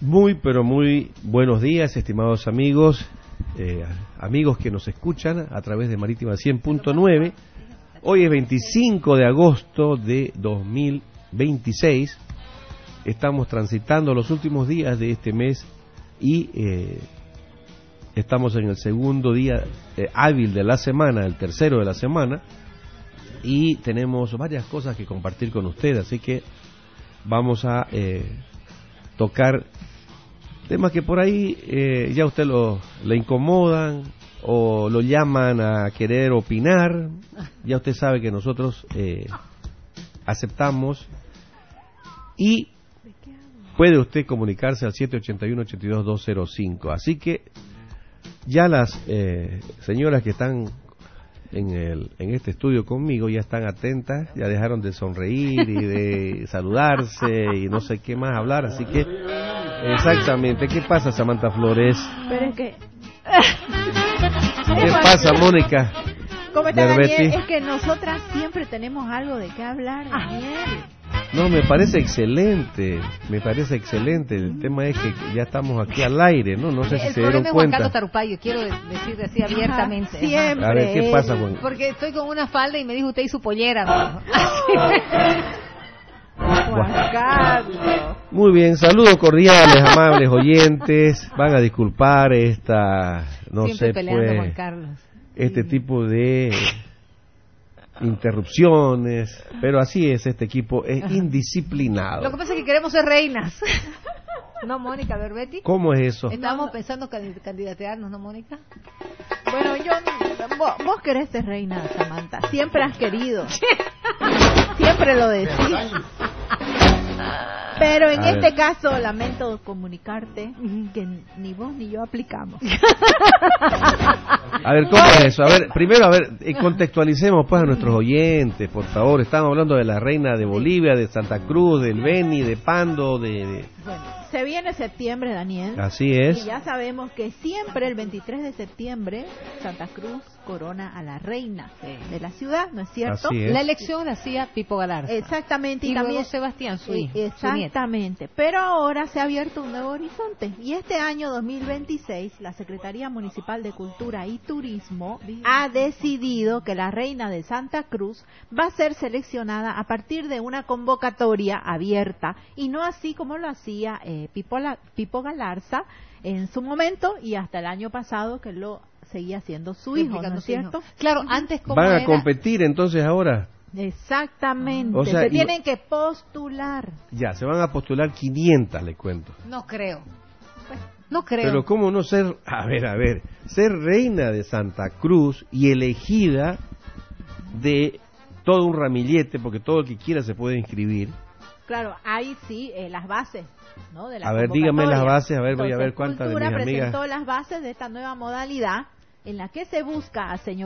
Muy, pero muy buenos días, estimados amigos, amigos que nos escuchan a través de Marítima 100.9. Hoy es 25 de agosto de 2026. Estamos transitando los últimos días de este mes y estamos en el segundo día hábil de la semana, el tercero de la semana, y tenemos varias cosas que compartir con usted, así que vamos a tocar temas que por ahí ya a usted le incomodan o lo llaman a querer opinar. Ya usted sabe que nosotros aceptamos y puede usted comunicarse al 781-82205. Así que ya las señoras que están en este estudio conmigo ya están atentas, ya dejaron de sonreír y de saludarse y no sé qué más hablar, así que exactamente. ¿Qué pasa, Samantha Flores? Pero es que ¿qué pasa, Mónica? ¿Cómo está, Daniel? Es que nosotras siempre tenemos algo de qué hablar, Daniel. No, me parece excelente, El tema es que ya estamos aquí al aire, ¿no? No sé si se dieron cuenta. El problema es Juan Carlos Tarupayo, quiero decir así abiertamente. Siempre. A ver, ¿qué pasa, Juan? Porque estoy con una falda y me dijo usted y su pollera, ¿no? Juan Carlos. Muy bien, saludos cordiales, amables oyentes. Van a disculpar esta, no siempre sé, peleando, pues, Juan Carlos. Este tipo de interrupciones, pero así es, este equipo es indisciplinado. Lo que pasa es que queremos ser reinas. ¿No, Mónica Berbetti? ¿Cómo es eso? Estábamos pensando candidatearnos, ¿no, Mónica? Bueno, vos querés ser reina, Samantha. Siempre has querido. Siempre lo decís. Pero en este caso lamento comunicarte que ni vos ni yo aplicamos. A ver, ¿cómo es eso? A ver, primero, contextualicemos pues a nuestros oyentes, por favor. Estamos hablando de la reina de Bolivia, de Santa Cruz, del Beni, de Pando, Bueno, se viene septiembre, Daniel. Así es. Y ya sabemos que siempre el 23 de septiembre Santa Cruz corona a la reina de la ciudad, ¿no es cierto? Así es. La elección la hacía Pipo Galarza. Exactamente. Y también luego Sebastián, su hijo. Exactamente. Pero ahora se ha abierto un nuevo horizonte. Y este año 2026, la Secretaría Municipal de Cultura y Turismo ha decidido que la reina de Santa Cruz va a ser seleccionada a partir de una convocatoria abierta, y no así como lo hacía Pipo Galarza en su momento y hasta el año pasado, que lo seguía haciendo su hijo, ¿no es cierto? Claro, antes como ¿Van a competir entonces ahora? Exactamente, O sea, se tienen que postular. Ya, se van a postular 500, le cuento. No creo. No creo. Pero ¿cómo no ser, ser reina de Santa Cruz y elegida de todo un ramillete, porque todo el que quiera se puede inscribir? Claro, ahí sí, las bases, ¿no? De la a ver, dígame las bases, voy a ver cuántas de mis Cultura amigas presentó las bases de esta nueva modalidad en la que se busca a señor